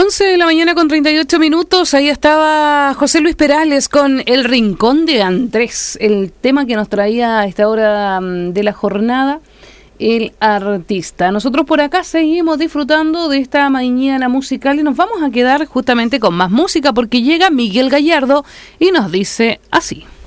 11 de la mañana con 38 minutos, ahí estaba José Luis Perales con El Rincón de Andrés, el tema que nos traía a esta hora de la jornada, el artista. Nosotros por acá seguimos disfrutando de esta mañana musical y nos vamos a quedar justamente con más música porque llega Miguel Gallardo y nos dice así.